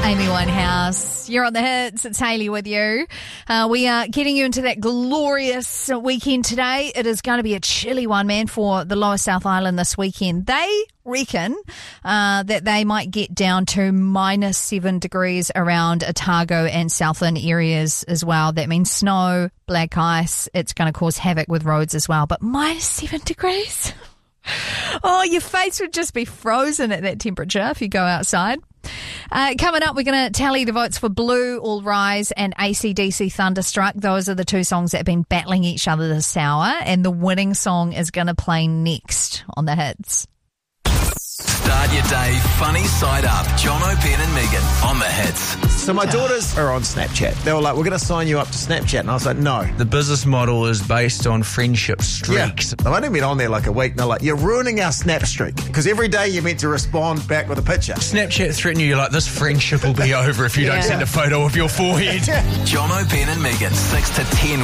Amy Winehouse. You're on the hits. It's Hayley with you. We are getting you into that glorious weekend today. It is going to be a chilly one, man, for the Lower South Island this weekend. They reckon that they might get down to -7 degrees around Otago and Southland areas as well. That means snow, black ice. It's going to cause havoc with roads as well. But -7 degrees? Oh, your face would just be frozen at that temperature if you go outside. Coming up, we're going to tally the votes for Blue, All Rise, and AC/DC Thunderstruck. Those are the two songs that have been battling each other this hour, and the winning song is going to play next on the hits. Start your day funny side up. Jono, Ben and Megan on the hits. So my daughters are on Snapchat. They were like, we're going to sign you up to Snapchat. And I was like, no. The business model is based on friendship streaks. Yeah. They've only been on there like a week. And they're like, you're ruining our Snap streak. Because every day you're meant to respond back with a picture. Snapchat threaten you, you're like, this friendship will be over if you don't send a photo of your forehead. Jono, Ben and Megan, 6 to 10